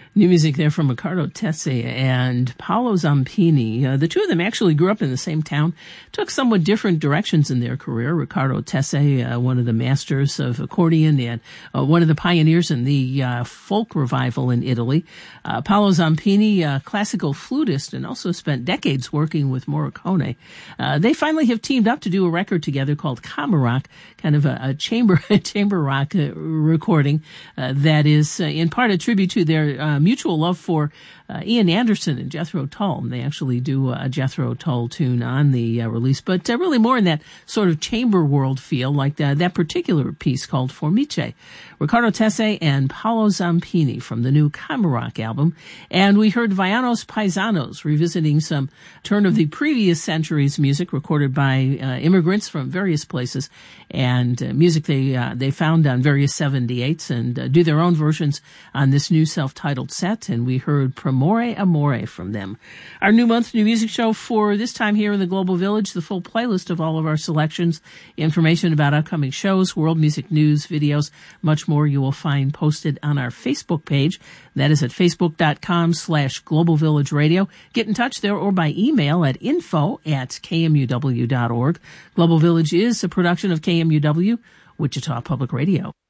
New music there from Riccardo Tesse and Paolo Zampini. The two of them actually grew up in the same town, took somewhat different directions in their career. Riccardo Tesse, one of the masters of accordion and one of the pioneers in the folk revival in Italy. Paolo Zampini, a classical flutist, and also spent decades working with Morricone. They finally have teamed up to do a record together called Kamerock, kind of a chamber rock recording that is in part a tribute to their mutual love for Ian Anderson and Jethro Tull. They actually do a Jethro Tull tune on the release, but really more in that sort of chamber world feel, like that particular piece called Formice. Riccardo Tesse and Paolo Zampini from the new Kamerock album. And we heard Vianos Paisanos revisiting some turn of the previous century's music recorded by immigrants from various places, and music they found on various 78s and do their own versions on this new self-titled set. And we heard Premore Amore from them. Our new month, new music show for this time here in the Global Village, the full playlist of all of our selections, information about upcoming shows, world music news, videos, much more you will find posted on our Facebook page. That is at facebook.com/Global Village Radio. Get in touch there or by email at info@kmuw.org. Global Village is a production of KMUW, Wichita Public Radio.